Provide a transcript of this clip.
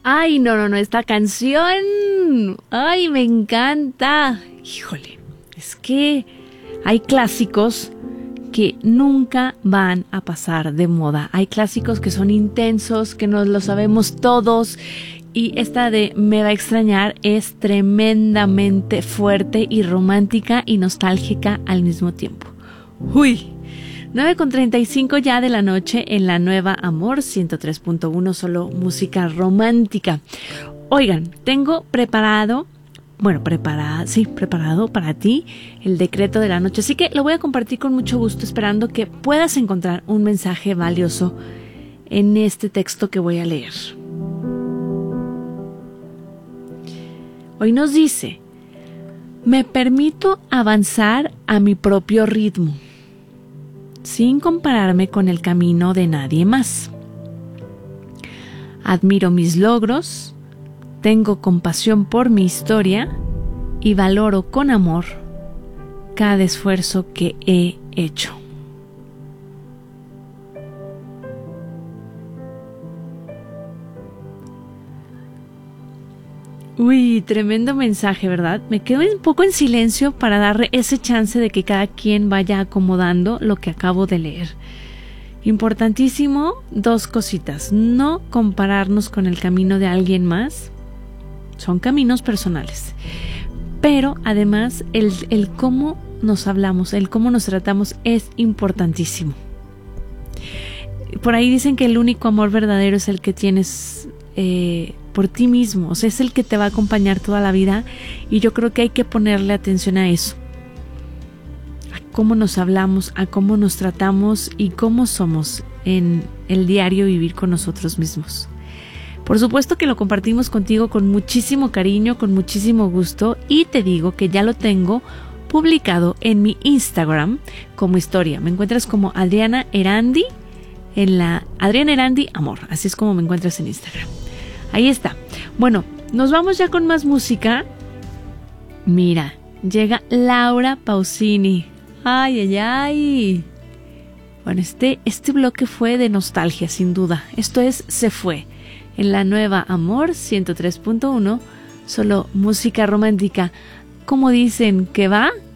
Ay, no, esta canción. Ay, me encanta. Híjole, es que hay clásicos que nunca van a pasar de moda. Hay clásicos que son intensos, que nos lo sabemos todos. Y esta de Me va a extrañar es tremendamente fuerte y romántica y nostálgica al mismo tiempo. ¡Uy! 9:35 ya de la noche en la Nueva Amor 103.1, solo música romántica. Oigan, tengo preparado para ti el decreto de la noche, así que lo voy a compartir con mucho gusto, esperando que puedas encontrar un mensaje valioso en este texto que voy a leer. Hoy nos dice: me permito avanzar a mi propio ritmo, sin compararme con el camino de nadie más. Admiro mis logros, tengo compasión por mi historia y valoro con amor cada esfuerzo que he hecho. Uy, tremendo mensaje, ¿verdad? Me quedo un poco en silencio para darle ese chance de que cada quien vaya acomodando lo que acabo de leer. Importantísimo, dos cositas. No compararnos con el camino de alguien más. Son caminos personales. Pero además, el cómo nos hablamos, el cómo nos tratamos es importantísimo. Por ahí dicen que el único amor verdadero es el que tienes por ti mismo, o sea, es el que te va a acompañar toda la vida, y yo creo que hay que ponerle atención a eso, a cómo nos hablamos, a cómo nos tratamos y cómo somos en el diario vivir con nosotros mismos. Por supuesto que lo compartimos contigo con muchísimo cariño, con muchísimo gusto, y te digo que ya lo tengo publicado en mi Instagram como historia. Me encuentras como Adriana Erandi, en la Adriana Erandi Amor, así es como me encuentras en Instagram. Ahí está. Bueno, nos vamos ya con más música. Mira, llega Laura Pausini. Ay. Bueno, este bloque fue de nostalgia, sin duda. Esto es Se Fue, en la Nueva Amor 103.1, solo música romántica. ¿Cómo dicen que va?